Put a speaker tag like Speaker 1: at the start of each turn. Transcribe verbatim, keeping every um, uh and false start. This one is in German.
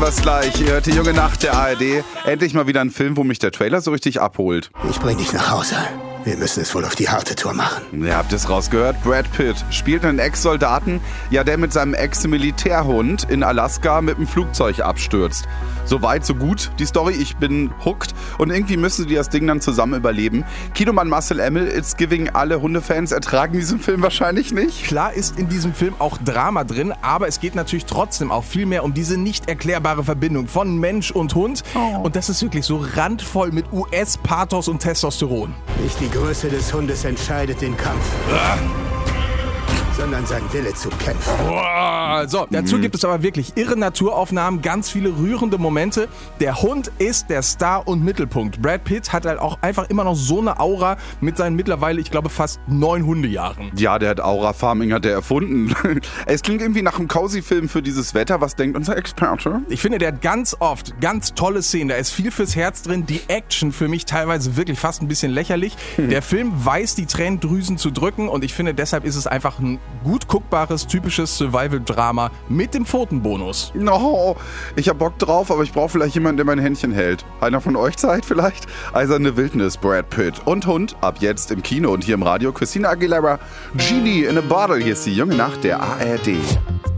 Speaker 1: fast gleich. Ihr hört die junge Nacht der A R D. Endlich mal wieder ein Film, wo mich der Trailer so richtig abholt.
Speaker 2: Ich bring dich nach Hause. Wir müssen es wohl auf die harte Tour machen.
Speaker 1: Ihr habt es rausgehört, Brad Pitt spielt einen Ex-Soldaten, ja, der mit seinem Ex-Militärhund in Alaska mit dem Flugzeug abstürzt. So weit, so gut die Story, ich bin hooked und irgendwie müssen die das Ding dann zusammen überleben. Kinomann Marcel Emmel, It's Giving, alle Hundefans ertragen diesen Film wahrscheinlich nicht.
Speaker 3: Klar ist in diesem Film auch Drama drin, aber es geht natürlich trotzdem auch viel mehr um diese nicht erklärbare Verbindung von Mensch und Hund. Oh. Und das ist wirklich so randvoll mit U S-Pathos und Testosteron.
Speaker 2: Nicht die Größe des Hundes entscheidet den Kampf, ah. sondern sein Wille zu kämpfen.
Speaker 3: Boah, so, dazu mhm. gibt es aber wirklich irre Naturaufnahmen, ganz viele rührende Momente. Der Hund ist der Star und Mittelpunkt. Brad Pitt hat halt auch einfach immer noch so eine Aura mit seinen mittlerweile, ich glaube, fast neun Hundejahren.
Speaker 1: Ja, der hat Aura-Farming hat er erfunden. Es klingt irgendwie nach einem Cozy-Film für dieses Wetter. Was denkt unser Experte?
Speaker 3: Ich finde, der hat ganz oft ganz tolle Szenen. Da ist viel fürs Herz drin. Die Action für mich teilweise wirklich fast ein bisschen lächerlich. Hm. Der Film weiß, die Tränendrüsen zu drücken und ich finde, deshalb ist es einfach ein gut guckbares, typisches Survival-Drama mit dem Pfotenbonus.
Speaker 1: No, ich hab Bock drauf, aber ich brauche vielleicht jemanden, der mein Händchen hält. Einer von euch Zeit vielleicht? Eiserne Wildnis, Brad Pitt und Hund, ab jetzt im Kino und hier im Radio. Christina Aguilera, Genie in a Bottle. Hier ist die junge Nacht der A R D.